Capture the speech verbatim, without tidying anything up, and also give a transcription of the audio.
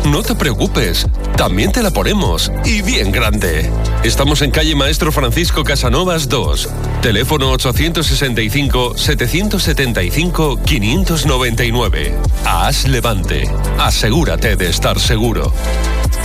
No te preocupes, también te la ponemos, y bien grande. Estamos en calle Maestro Francisco Casanovas dos, teléfono ochocientos sesenta y cinco, setecientos setenta y cinco, quinientos noventa y nueve. A As Levante, asegúrate de estar seguro.